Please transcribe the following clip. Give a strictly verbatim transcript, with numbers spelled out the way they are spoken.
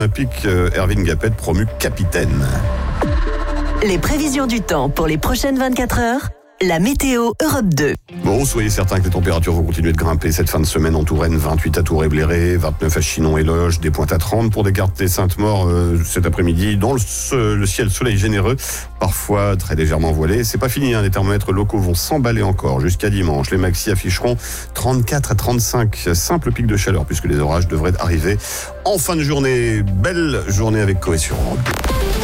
Olympique, Erwin Gapet promu capitaine. Les prévisions du temps pour les prochaines vingt-quatre heures, la météo Europe deux. Bon, soyez certains que les températures vont continuer de grimper cette fin de semaine en Touraine, vingt-huit à Tours et Bléré, vingt-neuf à Chinon et Loges, des pointes à trente pour Descartes et Sainte-Maure euh, cet après-midi, dans le, le ciel soleil généreux, parfois très légèrement voilé. C'est pas fini, hein, les thermomètres locaux vont s'emballer encore jusqu'à dimanche. Les maxis afficheront trente-quatre à trente-cinq, simple pic de chaleur puisque les orages devraient arriver en fin de journée. Belle journée avec Cohésion.